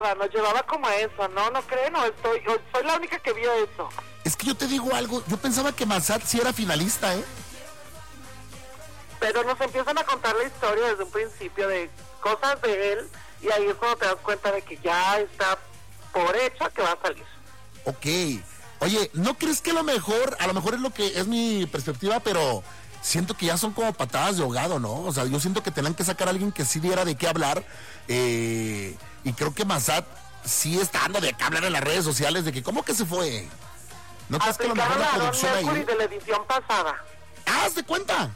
nos llevaba como a eso, no creen, soy la única que vio eso. Es que yo te digo algo, yo pensaba que Massad sí era finalista, ¿eh? Pero nos empiezan a contar la historia desde un principio de cosas de él, y ahí es cuando te das cuenta de que ya está por hecho que va a salir. Ok. Oye, ¿no crees que a lo mejor es lo que es mi perspectiva, pero siento que ya son como patadas de ahogado, ¿no? O sea, yo siento que tenían que sacar a alguien que sí diera de qué hablar, y creo que Massad sí está dando de qué hablar en las redes sociales, de que ¿cómo que se fue? ¿No crees que a lo mejor la producción ahí... de la edición pasada. ¡Ah, haz de cuenta!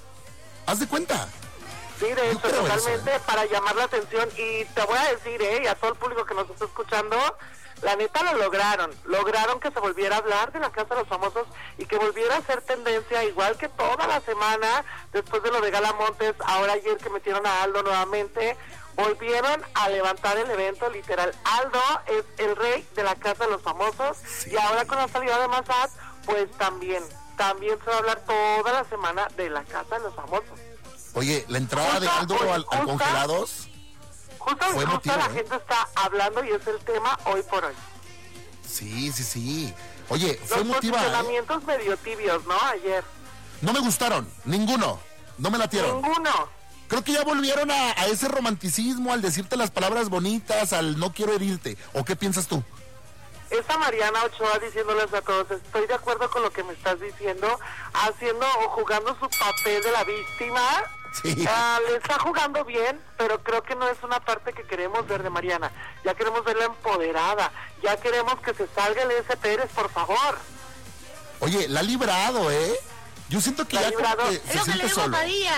Sí, de hecho, totalmente, para llamar la atención. Y te voy a decir, y a todo el público que nos está escuchando, la neta lo lograron que se volviera a hablar de la Casa de los Famosos y que volviera a ser tendencia, igual que toda la semana, después de lo de Gala Montes, ahora ayer que metieron a Aldo nuevamente, volvieron a levantar el evento, literal. Aldo es el rey de la Casa de los Famosos, sí. Y ahora con la salida de Massad, pues también se va a hablar toda la semana de la Casa de los Famosos. Oye, la entrada de Aldo al Congelados fue emotiva, la gente está hablando y es el tema hoy por hoy. Sí. Oye, fue emotiva. Los posicionamientos medio tibios, ¿no? Ayer. No me gustaron, ninguno. No me latieron. Ninguno. Creo que ya volvieron a ese romanticismo, al decirte las palabras bonitas, al no quiero herirte. ¿O qué piensas tú? Esa Mariana Ochoa diciéndoles a todos, estoy de acuerdo con lo que me estás diciendo, haciendo o jugando su papel de la víctima. Sí. Le está jugando bien, pero creo que no es una parte que queremos ver de Mariana. Ya queremos verla empoderada, ya queremos que se salga el S. Pérez, por favor. Oye, la ha librado, ¿eh? Yo siento que ya como que se siente solo.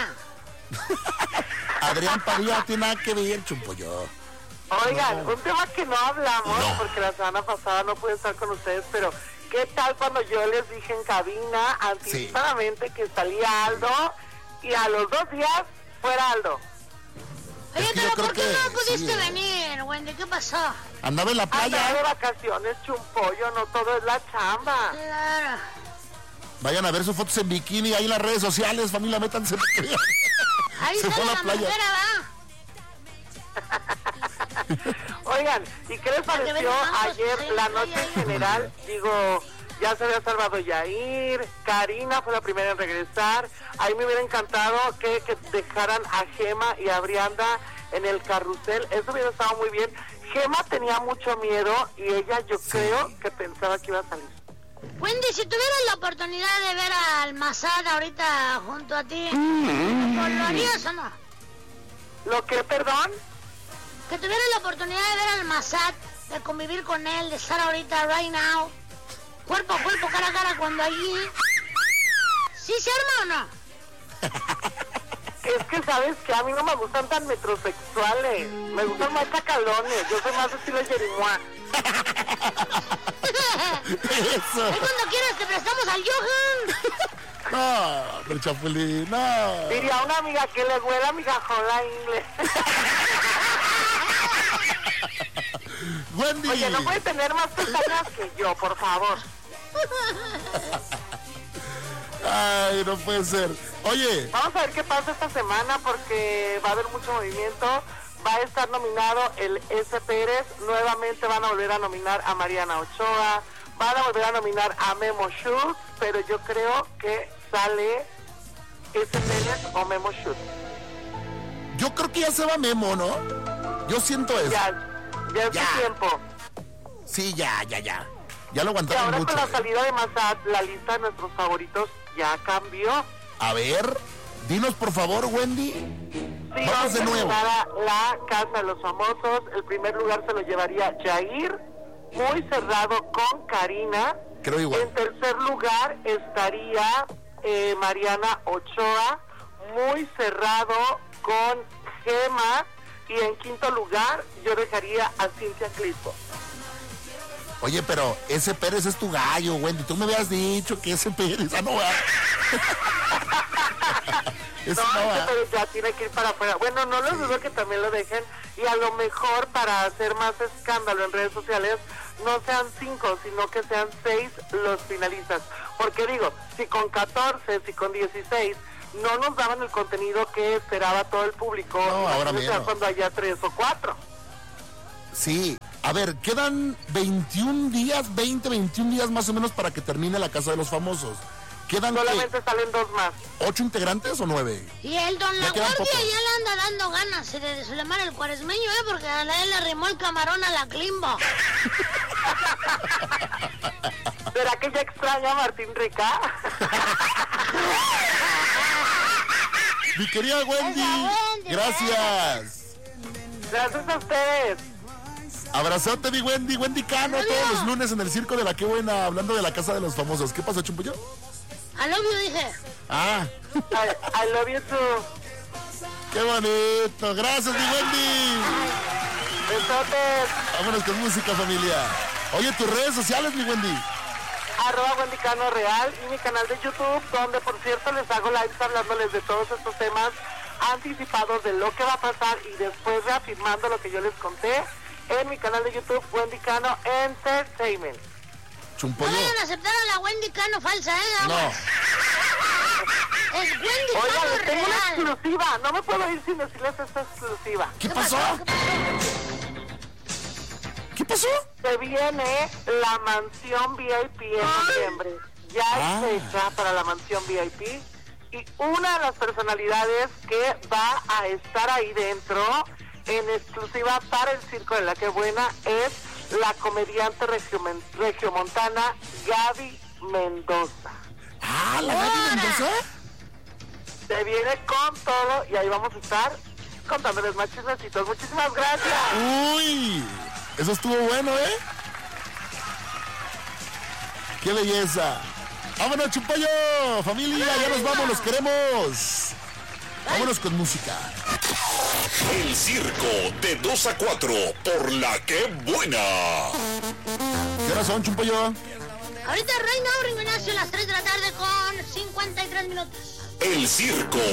Adrián Padilla no tiene nada que ver, chumpo yo. Oigan, un tema que no hablamos, porque la semana pasada no pude estar con ustedes, pero ¿qué tal cuando yo les dije en cabina anticipadamente que salía Aldo y a los 2 días fuera Aldo? Oye, pero ¿por qué no pudiste venir, Wendy? ¿Qué pasó? Andaba en la playa. Andaba de vacaciones, chumpollo, no todo es la chamba. Claro. Vayan a ver sus fotos en bikini ahí en las redes sociales, familia, métanse. Ahí se fue a la playa. Oigan, ¿y qué les pareció ayer la noche en general? Digo, ya se había salvado Yair, Karina fue la primera en regresar. A mí me hubiera encantado que dejaran a Gema y a Brianda en el carrusel, eso hubiera estado muy bien. Gema tenía mucho miedo y ella yo creo que pensaba que iba a salir. Wendy, si tuvieras la oportunidad de ver al Massad ahorita junto a ti, ¿lo harías o no? ¿Lo que, perdón? Que tuvieras la oportunidad de ver al Massad, de convivir con él, de estar ahorita, right now, cuerpo a cuerpo, cara a cara, cuando allí... ¿Sí se arma o no? Es que, ¿sabes qué? A mí no me gustan tan metrosexuales. Me gustan más chacalones. Yo soy más estilo Jerimois. Eso. Es cuando quieras te prestamos al Johan. No, el Chapulín, no. Diría una amiga que le huela migajola inglés. Wendy. Oye, no puede tener más pestañas que yo, por favor. Ay, no puede ser. Oye. Vamos a ver qué pasa esta semana porque va a haber mucho movimiento. Va a estar nominado el S. Pérez. Nuevamente van a volver a nominar a Mariana Ochoa. Van a volver a nominar a Memo Schultz. Pero yo creo que sale S. Pérez o Memo Schultz. Yo creo que ya se va Memo, ¿no? Yo siento eso. Ya es su tiempo. Sí, ya. Ya lo Y aguantaron ahora mucho. con la salida de Massad, la lista de nuestros favoritos ya cambió. A ver, dinos por favor, Wendy. Sí, vamos de nuevo. A la Casa de los Famosos. El primer lugar se lo llevaría Yair, muy cerrado con Karina. Creo igual. En tercer lugar estaría Mariana Ochoa, muy cerrado con Gema. Y en quinto lugar yo dejaría a Cintia Clitbo. Oye, pero ese Pérez es tu gallo, Wendy. Tú me habías dicho que ese Pérez no va. Ese Pérez ya tiene que ir para afuera. Bueno, no lo dudo que también lo dejen. Y a lo mejor para hacer más escándalo en redes sociales, no sean 5, sino que sean 6 los finalistas. Porque digo, si con 14, si con 16... no nos daban el contenido que esperaba todo el público, no, ahora mismo. cuando haya 3 o 4. Sí, a ver, quedan 21 días más o menos para que termine la Casa de los Famosos. ¿Quedan solamente salen 2 más? 8 integrantes o 9? Y el Don La Guardia ya le anda dando ganas de Zulemar el Cuaresmeño, porque a él le arrimó el camarón a la Climbo. ¿Será que ya extraña a Martín Rica? Mi querida Wendy, gracias. Gracias a ustedes. Abrazote, mi Wendy, Wendy Cano, todos los lunes en el Circo de la Qué Buena, hablando de la Casa de los Famosos. ¿Qué pasó, Chumpollo? I love you, dije. Ah. I love you too. Qué bonito. Gracias, mi Wendy. Besotes. Vámonos con música, familia. Oye, tus redes sociales, mi Wendy. @WendyCanoReal y mi canal de YouTube, donde por cierto les hago lives hablándoles de todos estos temas anticipados de lo que va a pasar y después reafirmando lo que yo les conté en mi canal de YouTube, Wendy Cano Entertainment. Chumpollo. No vayan a aceptar a la Wendy Cano falsa, No. Es Wendy Oigan, Cano les tengo una real. exclusiva. No me puedo ir sin decirles esta exclusiva. ¿Qué pasó? ¿Qué pasó? Se viene la mansión VIP en noviembre. Ya hay fecha para la mansión VIP. Y una de las personalidades que va a estar ahí dentro, en exclusiva para el Circo de la Qué Buena, es la comediante regiomontana Gaby Mendoza. Ah, ¿la Gaby Mendoza? Se viene con todo y ahí vamos a estar contándoles más chismecitos. Muchísimas gracias. Uy, eso estuvo bueno, ¿eh? ¡Qué belleza! ¡Vámonos, Chumpollo! ¡Familia, ya nos vamos, los queremos! Vámonos con música. El Circo de 2 a 4 por la Qué Buena. ¿Qué horas son, Chumpollo? Ahorita Reina Ringo Ignacio a las 3 de la tarde con 53 minutos. El Circo